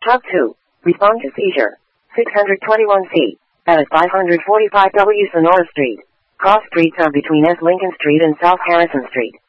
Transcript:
Hub 2. Respond to seizure. 621C. At 545 W Sonora Street. Cross streets are between S. Lincoln Street and South Harrison Street.